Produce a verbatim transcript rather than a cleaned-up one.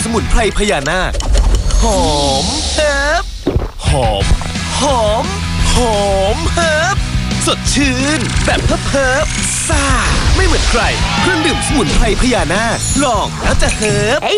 มุนไพรพญานาคหอมเฮิบหอมหอมหอมเฮิบสดชื่นแบบเพิบเพิบซ่าไม่เหมือนใครเครื่องดื่มสมุนไพรพญานาคลองแล้วจะเฮิบ